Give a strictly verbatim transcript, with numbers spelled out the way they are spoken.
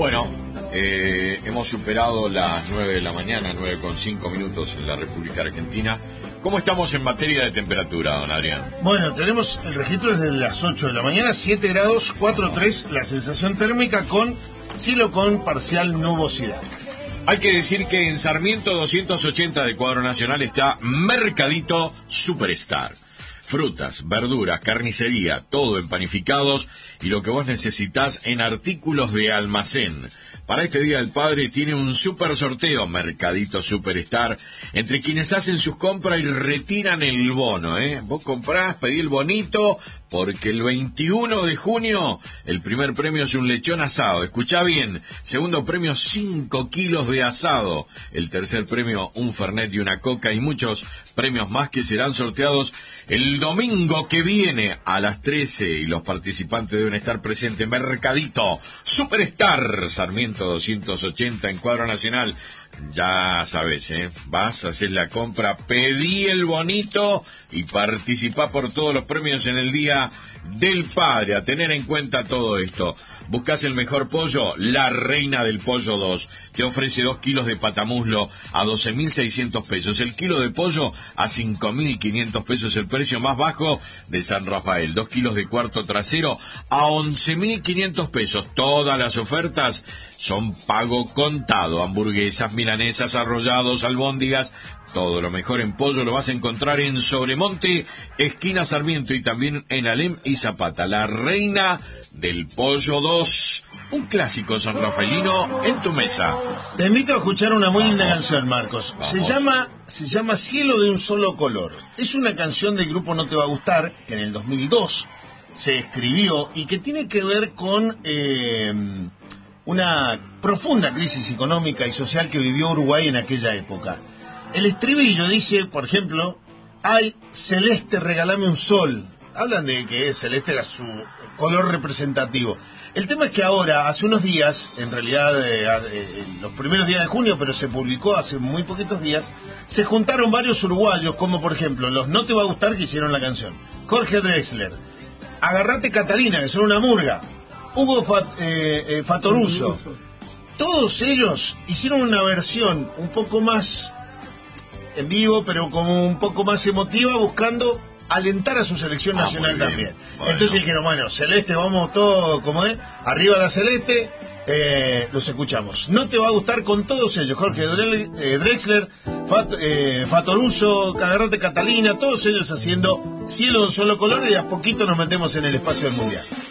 Bueno, eh, hemos superado las nueve de la mañana, nueve con cinco minutos en la República Argentina. ¿Cómo estamos en materia de temperatura, don Adrián? Bueno, tenemos el registro desde las ocho de la mañana, siete grados, cuatro coma tres la sensación térmica con cielo con parcial nubosidad. Hay que decir que en Sarmiento doscientos ochenta de Cuadro Nacional está Mercadito Superstar. Frutas, verduras, carnicería, todo en panificados y lo que vos necesitás en artículos de almacén. Para este Día del Padre tiene un super sorteo Mercadito Superstar entre quienes hacen sus compras y retiran el bono, ¿eh? Vos comprás, pedí el bonito, porque el veintiuno de junio el primer premio es un lechón asado. Escuchá bien, segundo premio cinco kilos de asado, el tercer premio un fernet y una coca y muchos premios más que serán sorteados el domingo que viene a las trece y los participantes deben estar presentes. Mercadito Superstar, Sarmiento doscientos ochenta en Cuadro Nacional. Ya sabes, ¿eh? Vas a hacer la compra, pedí el bonito y participá por todos los premios en el Día del Padre. A tener en cuenta todo esto. Buscás el mejor pollo, La Reina del Pollo dos. Te ofrece dos kilos de patamuslo a doce mil seiscientos pesos. El kilo de pollo a cinco mil quinientos pesos. El precio más bajo de San Rafael. Dos kilos de cuarto trasero a once mil quinientos pesos. Todas las ofertas son pago contado. Hamburguesas, milanesas, arrollados, albóndigas. Todo lo mejor en pollo lo vas a encontrar en Sobremonte, esquina Sarmiento y también en Alem y Zapata. La Reina del Pollo dos, un clásico sanrafaelino en tu mesa. Te invito a escuchar una muy linda canción, Marcos. Se llama, se llama Cielo de un Solo Color. Es una canción del grupo No Te Va a Gustar, que en el dos mil dos se escribió y que tiene que ver con eh, una profunda crisis económica y social que vivió Uruguay en aquella época. El estribillo dice, por ejemplo, ay, celeste, regálame un sol. Hablan de que celeste era su color representativo. El tema es que ahora, hace unos días, en realidad eh, eh, los primeros días de junio, pero se publicó hace muy poquitos días, se juntaron varios uruguayos, como por ejemplo, los No Te Va a Gustar que hicieron la canción, Jorge Drexler, Agarrate Catalina, que son una murga, Hugo Fat, eh, eh, Fatoruso. Todos ellos hicieron una versión un poco más en vivo, pero como un poco más emotiva, buscando alentar a su selección ah, nacional también. Bueno. Entonces dijeron, bueno, Celeste, vamos todos, como es, arriba la Celeste, eh, los escuchamos. No Te Va a Gustar con todos ellos, Jorge Drexler, Fat, eh, Fatoruso, Agarrate Catalina, todos ellos haciendo Cielo de un Solo Color y de a poquito nos metemos en el espacio del Mundial.